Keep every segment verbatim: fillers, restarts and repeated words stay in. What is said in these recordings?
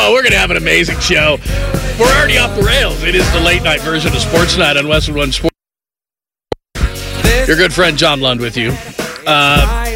Oh, we're going to have an amazing show. We're already off the rails. It is the late night version of Sports Night on Westwood One Sports. Your good friend John Lund with you. Uh,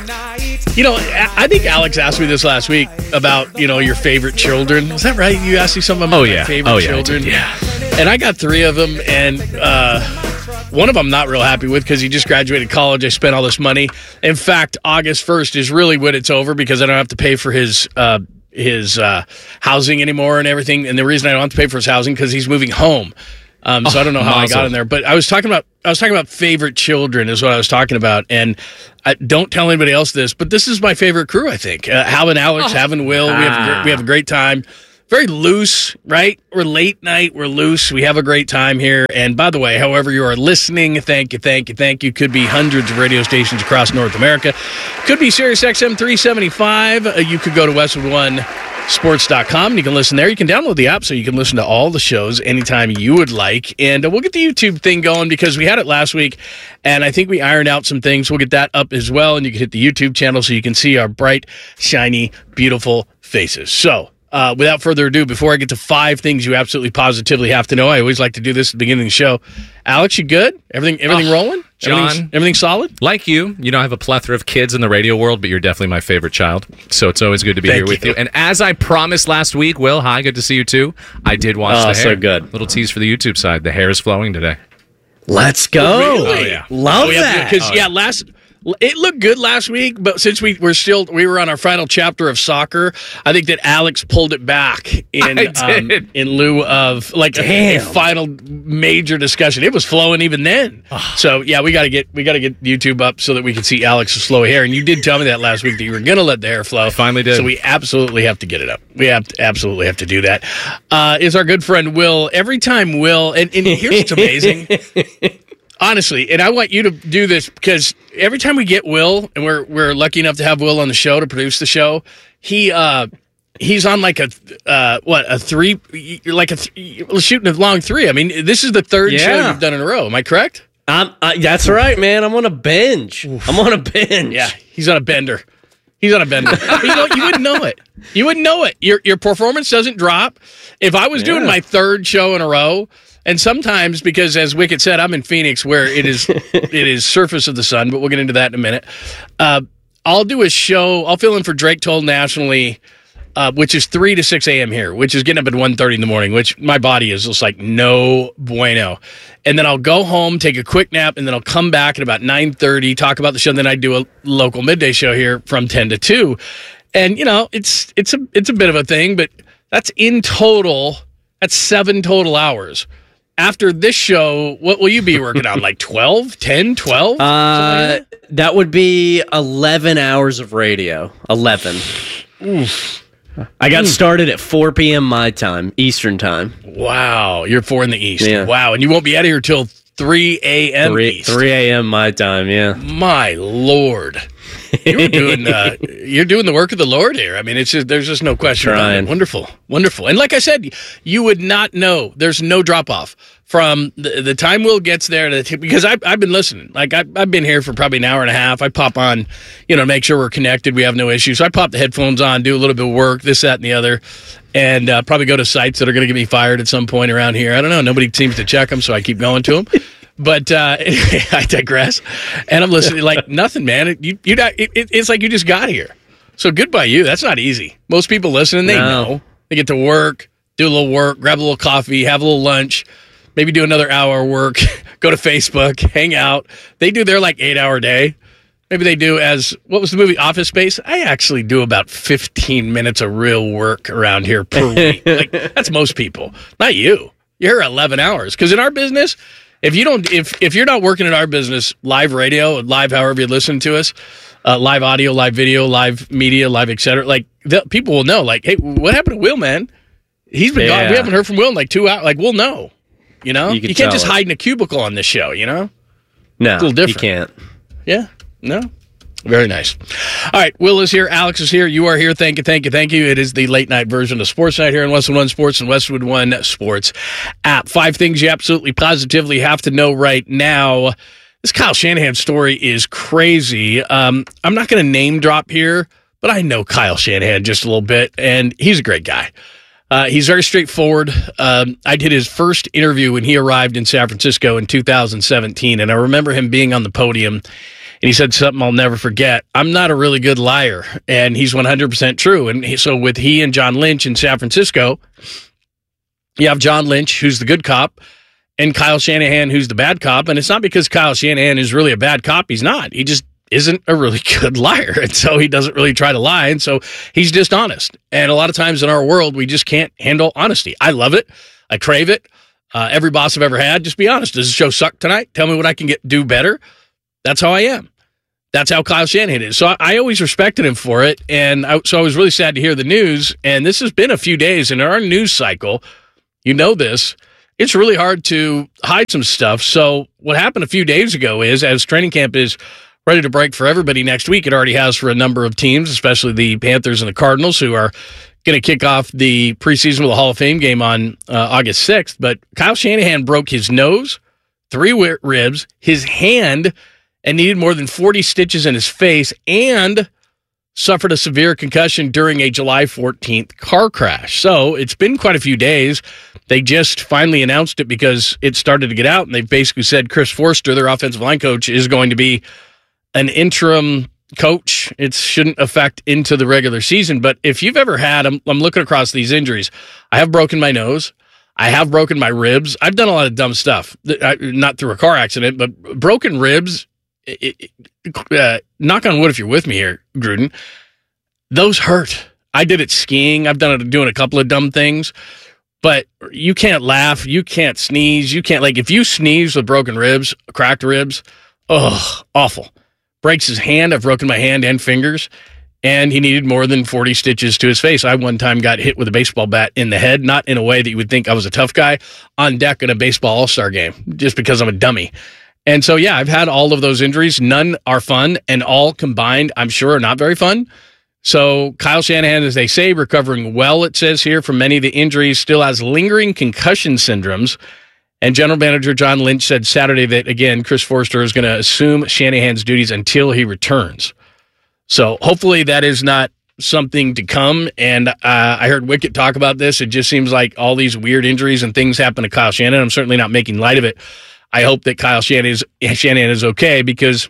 you know, I think Alex asked me this last week about, you know, your favorite children. Was that right? You asked me something about oh, my yeah. favorite oh, yeah, children? Yeah. And I got three of them, and uh, one of them I'm not real happy with because he just graduated college. I spent all this money. In fact, August first is really when it's over because I don't have to pay for his uh, his uh, housing anymore and everything. And the reason I don't have to pay for his housing because he's moving home. Um, so oh, I don't know how mazel. I got in there, but I was talking about I was talking about favorite children is what I was talking about, and I, don't tell anybody else this, but this is my favorite crew. I think uh, Hal and Alex, oh. Hal and Will, ah. we have a great, we have a great time. Very loose, right? We're late night. We're loose. We have a great time here. And by the way, however you are listening, thank you, thank you, thank you. Could be hundreds of radio stations across North America. Could be Sirius X M three seventy-five. Uh, you could go to Westwood One Sports dot com and you can listen there. You can download the app so you can listen to all the shows anytime you would like. And uh, we'll get the YouTube thing going because we had it last week, and I think we ironed out some things. We'll get that up as well, and you can hit the YouTube channel so you can see our bright, shiny, beautiful faces. So, Uh, without further ado, before I get to five things you absolutely positively have to know, I always like to do this at the beginning of the show. Alex, you good? Everything everything oh, rolling? John, everything, everything solid? Like you, you know, I have a plethora of kids in the radio world, but you're definitely my favorite child. So it's always good to be Thank here with you. you. And as I promised last week, Will, hi, good to see you too. I did watch oh, the hair. so good. Little tease for the YouTube side. The hair is flowing today. Let's go. Oh, really? Oh, yeah. Love oh, yeah, that. Because, oh, yeah, yeah. last... It looked good last week, but since we were still we were on our final chapter of soccer, I think that Alex pulled it back in I did. Um, in lieu of like a, a final major discussion. It was flowing even then. So yeah, we got to get we got to get YouTube up so that we can see Alex's slow hair. And you did tell me that last week that you were going to let the hair flow. I finally did. So we absolutely have to get it up. We have to, absolutely have to do that. Uh, is our good friend Will? Every time Will, and, and here's what's amazing. Honestly, and I want you to do this because every time we get Will, and we're we're lucky enough to have Will on the show to produce the show, he uh, he's on like a uh, what a three, like a th- shooting a long three. I mean, this is the third Yeah. show you've done in a row. Am I correct? I'm, uh, that's right, man. I'm on a binge. Oof. I'm on a binge. Yeah, he's on a bender. He's on a bender. you know, you wouldn't know it. You wouldn't know it. Your your performance doesn't drop. If I was yeah. doing my third show in a row. And sometimes, because as Wicket said, I'm in Phoenix where it is it is surface of the sun, but we'll get into that in a minute. Uh, I'll do a show. I'll fill in for Drake Toll nationally, uh, which is three to six a.m. here, which is getting up at one thirty in the morning, which my body is just like, no bueno. And then I'll go home, take a quick nap, and then I'll come back at about nine thirty, talk about the show, and then I do a local midday show here from ten to two. And, you know, it's it's a it's a bit of a thing, but that's in total, that's seven total hours. After this show, what will you be working on? Like twelve, ten, twelve? Uh, like that? that would be eleven hours of radio. eleven. Oof. I got Oof. started at four p.m. my time, Eastern time. Wow. You're four in the East. Yeah. Wow. And you won't be out of here till three a.m. East. three a.m. my time, yeah. My Lord. You're doing uh, you're doing the work of the Lord here. I mean, it's just, there's just no question about it. Wonderful, wonderful. And like I said, you would not know. There's no drop off from the, the time Will gets there to the, because I've I've been listening. Like I've I've been here for probably an hour and a half. I pop on, you know, make sure we're connected. We have no issues. So I pop the headphones on, do a little bit of work, this, that, and the other, and uh, probably go to sites that are going to get me fired at some point around here. I don't know. Nobody seems to check them, so I keep going to them. But uh, anyway, I digress. And I'm listening like nothing, man. It, you, you, it, it's like you just got here. So good by you. That's not easy. Most people listening, they no. know. They get to work, do a little work, grab a little coffee, have a little lunch, maybe do another hour of work, go to Facebook, hang out. They do their like eight-hour day. Maybe they do as, what was the movie, Office Space? I actually do about fifteen minutes of real work around here per week. Like, that's most people. Not you. You're eleven hours. Because in our business... If you don't, if if you're not working in our business, live radio, live however you listen to us, uh, live audio, live video, live media, live et cetera, like the, people will know. Like, hey, what happened to Will, man? He's been yeah. gone. We haven't heard from Will in like two hours. Like, we'll know. You know, you, you can't just us. hide in a cubicle on this show. You know, no, it's a little different. You can't. Yeah, no. Very nice. All right, Will is here. Alex is here. You are here. Thank you, thank you, thank you. It is the late night version of Sports Night here on Westwood One Sports and Westwood One Sports app. Five things you absolutely positively have to know right now. This Kyle Shanahan story is crazy. Um, I'm not going to name drop here, but I know Kyle Shanahan just a little bit, and he's a great guy. Uh, he's very straightforward. Um, I did his first interview when he arrived in San Francisco in two thousand seventeen, and I remember him being on the podium, and he said something I'll never forget. I'm not a really good liar, and he's one hundred percent true. And he, so with he and John Lynch in San Francisco, you have John Lynch, who's the good cop, and Kyle Shanahan, who's the bad cop. And it's not because Kyle Shanahan is really a bad cop. He's not. He just isn't a really good liar. And so he doesn't really try to lie. And so he's dishonest. And a lot of times in our world, we just can't handle honesty. I love it. I crave it. Uh, every boss I've ever had, just be honest. Does the show suck tonight? Tell me what I can get do better. That's how I am. That's how Kyle Shanahan is. So I, I always respected him for it. And I, so I was really sad to hear the news. And this has been a few days in our news cycle. You know this. It's really hard to hide some stuff. So what happened a few days ago is, as training camp is ready to break for everybody next week, it already has for a number of teams, especially the Panthers and the Cardinals, who are going to kick off the preseason with a Hall of Fame game on uh, August sixth. But Kyle Shanahan broke his nose, three ribs, his hand, and needed more than forty stitches in his face, and suffered a severe concussion during a July fourteenth car crash. So it's been quite a few days. They just finally announced it because it started to get out, and they basically said Chris Forster, their offensive line coach, is going to be an interim coach. It shouldn't affect into the regular season. But if you've ever had, I'm, I'm looking across these injuries. I have broken my nose. I have broken my ribs. I've done a lot of dumb stuff, not through a car accident, but broken ribs. It, it, uh, knock on wood if you're with me here, Gruden. Those hurt. I did it skiing. I've done it doing a couple of dumb things, but you can't laugh. You can't sneeze. You can't, like, if you sneeze with broken ribs, cracked ribs, oh, awful. Breaks his hand. I've broken my hand and fingers, and he needed more than forty stitches to his face. I one time got hit with a baseball bat in the head, not in a way that you would think I was a tough guy, on deck in a baseball all-star game, just because I'm a dummy. And so, yeah, I've had all of those injuries. None are fun, and all combined, I'm sure, are not very fun. So Kyle Shanahan, as they say, recovering well, it says here, from many of the injuries, still has lingering concussion syndromes. And General Manager John Lynch said Saturday that, again, Chris Forster is going to assume Shanahan's duties until he returns. So hopefully that is not something to come. And uh, I heard Wicket talk about this. It just seems like all these weird injuries and things happen to Kyle Shanahan. I'm certainly not making light of it. I hope that Kyle Shanahan is, Shanahan is okay, because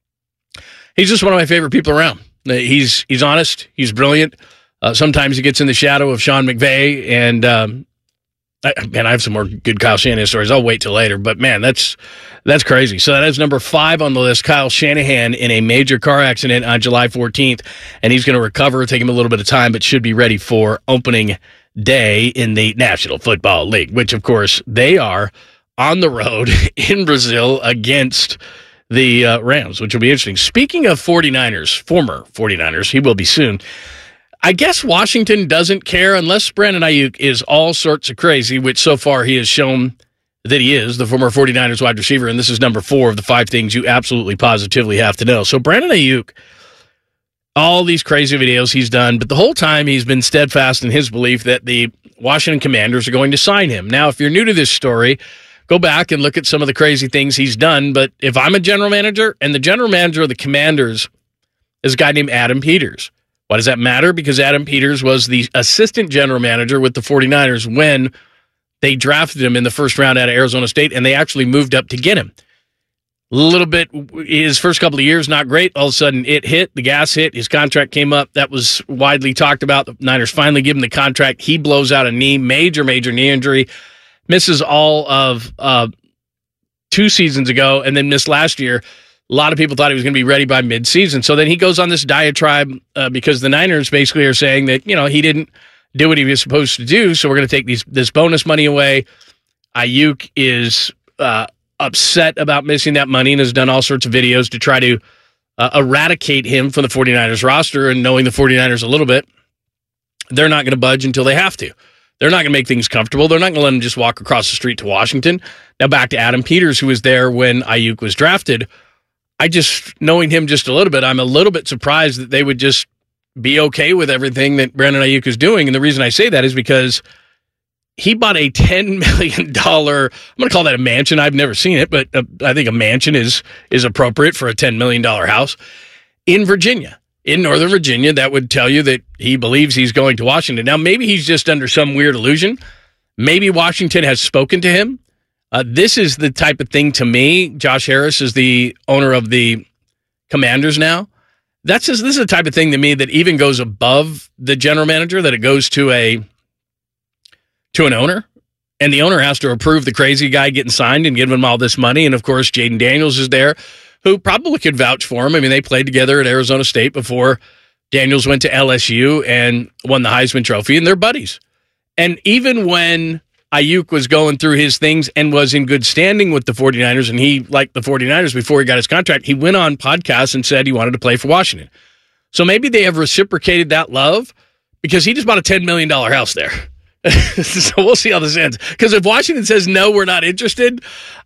he's just one of my favorite people around. He's he's honest. He's brilliant. Uh, sometimes he gets in the shadow of Sean McVay, and um, I, man, I have some more good Kyle Shanahan stories. I'll wait till later, but man, that's that's crazy. So that is number five on the list. Kyle Shanahan in a major car accident on July fourteenth, and he's going to recover. Take him a little bit of time, but should be ready for opening day in the National Football League, which, of course, they are on the road in Brazil against the uh, Rams, which will be interesting. Speaking of 49ers, former 49ers, he will be soon. I guess Washington doesn't care unless Brandon Ayuk is all sorts of crazy, which so far he has shown that he is, the former 49ers wide receiver, and this is number four of the five things you absolutely positively have to know. So Brandon Ayuk, all these crazy videos he's done, but the whole time he's been steadfast in his belief that the Washington Commanders are going to sign him. Now, if you're new to this story, go back and look at some of the crazy things he's done. But if I'm a general manager, and the general manager of the Commanders is a guy named Adam Peters. Why does that matter? Because Adam Peters was the assistant general manager with the 49ers when they drafted him in the first round out of Arizona State, and they actually moved up to get him. A little bit, his first couple of years, not great. All of a sudden, it hit, the gas hit, his contract came up. That was widely talked about. The Niners finally give him the contract. He blows out a knee, major, major knee injury. Misses all of uh, two seasons ago, and then missed last year. A lot of people thought he was going to be ready by midseason. So then he goes on this diatribe uh, because the Niners basically are saying that, you know, he didn't do what he was supposed to do, so we're going to take these this bonus money away. Ayuk is uh, upset about missing that money and has done all sorts of videos to try to uh, eradicate him from the 49ers roster, and knowing the 49ers a little bit, they're not going to budge until they have to. They're not going to make things comfortable. They're not going to let him just walk across the street to Washington. Now back to Adam Peters, who was there when Ayuk was drafted. I just, knowing him just a little bit, I'm a little bit surprised that they would just be okay with everything that Brandon Ayuk is doing. And the reason I say that is because he bought a ten million dollars, I'm going to call that a mansion. I've never seen it, but uh, I think a mansion is is appropriate for a ten million dollars house in Virginia. in Northern Virginia that would tell you that he believes he's going to Washington. Now, maybe he's just under some weird illusion. Maybe Washington has spoken to him. Uh, this is the type of thing to me. Josh Harris is the owner of the Commanders now. That's just, this is the type of thing to me that even goes above the general manager, that it goes to a to an owner, and the owner has to approve the crazy guy getting signed and give him all this money. And of course, Jaden Daniels is there, who probably could vouch for him. I mean, they played together at Arizona State before Daniels went to L S U and won the Heisman Trophy, and they're buddies. And even when Ayuk was going through his things and was in good standing with the 49ers, and he liked the 49ers before he got his contract, he went on podcasts and said he wanted to play for Washington. So maybe they have reciprocated that love, because he just bought a ten million dollars house there. So we'll see how this ends. Because if Washington says, no, we're not interested,